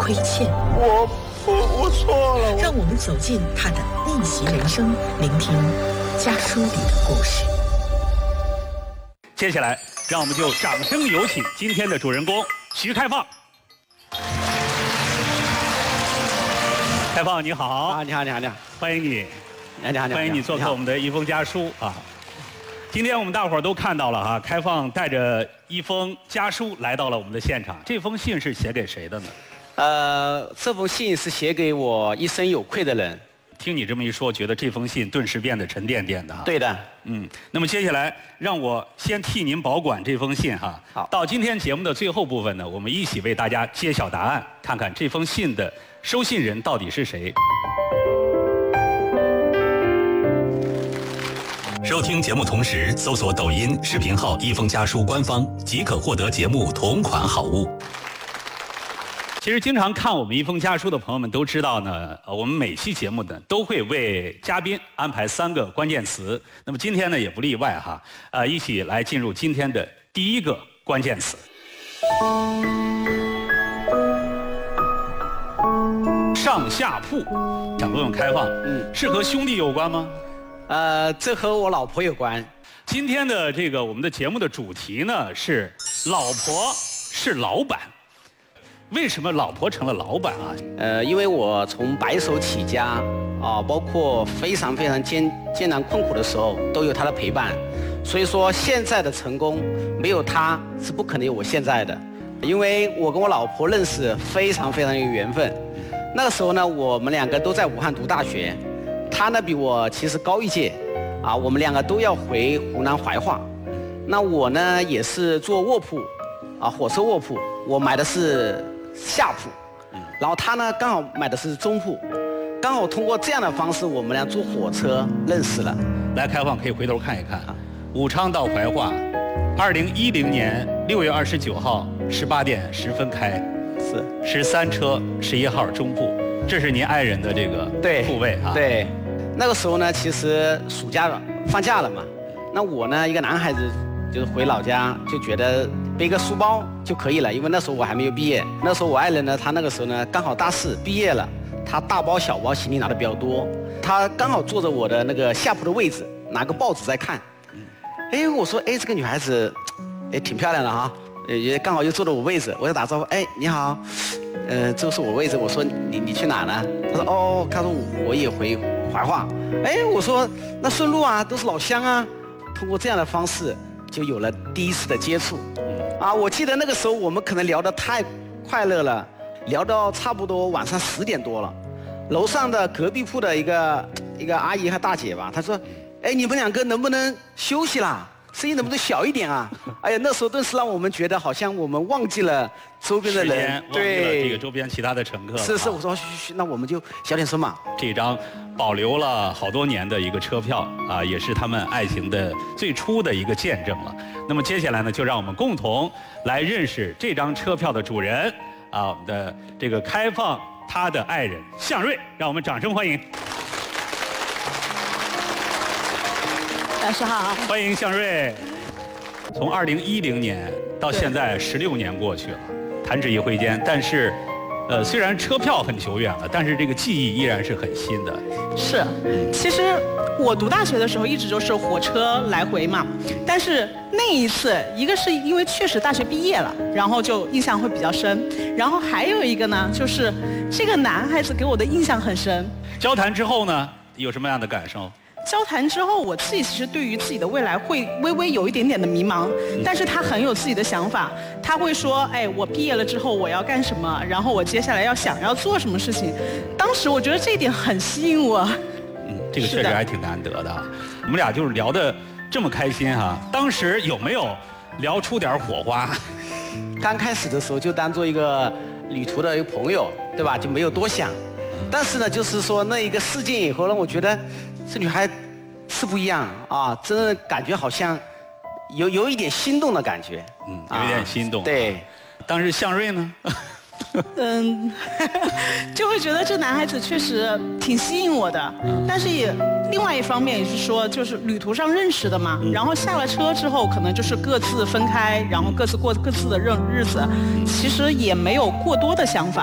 亏欠。 我错了。 让我们走进他的逆袭人生，聆听家书里的故事。 接下来，让我们就掌声有请今天的主人公徐开放。开放你好啊，你好， 欢迎你，欢迎你做客我们的一封家书啊。今天我们大伙儿都看到了哈，开放带着一封家书来到了我们的现场。这封信是写给谁的呢？ 这封信是写给我一生有愧的人。 听你这么一说，觉得这封信顿时变得沉甸甸的哈。 对的。 那么接下来让我先替您保管这封信哈。 好。 到今天节目的最后部分呢，我们一起为大家揭晓答案，看看这封信的收信人到底是谁。 收听节目同时，搜索抖音视频号“一封家书”官方，即可获得节目同款好物。 其实经常看我们一封家书的朋友们都知道呢，我们每期节目呢都会为嘉宾安排3个关键词。那么今天呢也不例外哈，一起来进入今天的第一个关键词。上下铺，想问问开放，是和兄弟有关吗？ 这和我老婆有关。 今天的这个我们的节目的主题呢是老婆是老板。为什么老婆成了老板啊？ 因为我从白手起家啊，包括非常艰难困苦的时候，都有她的陪伴。所以说现在的成功，没有她是不可能有我现在的。因为我跟我老婆认识非常有缘分。那个时候呢，我们2个都在武汉读大学，她呢比我其实高一届，啊，我们2个都要回湖南怀化。那我呢也是坐卧铺，啊，火车卧铺，我买的是下铺，然后他呢刚好买的是中铺，刚好通过这样的方式，我们俩坐火车认识了。 来，开放可以回头看一看，武昌到怀化，2010年6月29号18点10分开，是13车11号中铺，这是您爱人的这个铺位啊。 对，那个时候呢，其实暑假放假了嘛，那我呢一个男孩子就是回老家，就觉得背个书包就可以了，因为那时候我还没有毕业。那时候我爱人呢，他那个时候呢刚好大4毕业了，他大包小包行李拿的比较多，他刚好坐着我的那个下铺的位置，拿个报纸在看。我说这个女孩子，挺漂亮的哈，也刚好又坐着我位置，我就打招呼，你好，这个是我位置。我说你去哪呢？他说哦，他说我也回怀化。我说那顺路啊，都是老乡啊。通过这样的方式，就有了第一次的接触。我记得那个时候我们可能聊得太快乐了，聊到差不多晚上10点多了。楼上的隔壁铺的一个阿姨和大姐吧，她说，你们2个能不能休息啦？声音能不能小一点啊？哎呀，那时候顿时让我们觉得好像我们忘记了周边的人， 忘记了这个周边其他的乘客。 是，我说嘘，那我们就小点声嘛。 这张保留了好多年的一个车票啊，也是他们爱情的最初的一个见证了。那么接下来呢，就让我们共同来认识这张车票的主人啊，我们的这个开放他的爱人向瑞，让我们掌声欢迎。 老师好， 欢迎向瑞。从2010年到现在16年过去了，弹指一挥间。但是，虽然车票很久远了，但是这个记忆依然是很新的。 是，其实我读大学的时候一直就是火车来回嘛，但是那一次，一个是因为确实大学毕业了，然后就印象会比较深，然后还有一个呢，就是这个男孩子给我的印象很深。 交谈之后呢，有什么样的感受？ 交谈之后，我自己其实对于自己的未来会微微有一点点的迷茫，但是他很有自己的想法，他会说，我毕业了之后我要干什么，然后我接下来想要做什么事情。当时我觉得这一点很吸引我。 这个确实还挺难得的。我们俩就是聊得这么开心哈，当时有没有聊出点火花？ 刚开始的时候就当做一个旅途的一个朋友，对吧？就没有多想。但是呢，就是说那一个事件以后，让我觉得这女孩是不一样啊，真的感觉好像有一点心动的感觉。 有一点心动。 对， 当时向瑞呢？ 就会觉得这男孩子确实挺吸引我的，但是也另外一方面也是说，就是旅途上认识的嘛，然后下了车之后，可能就是各自分开，然后各自过各自的日子，其实也没有过多的想法。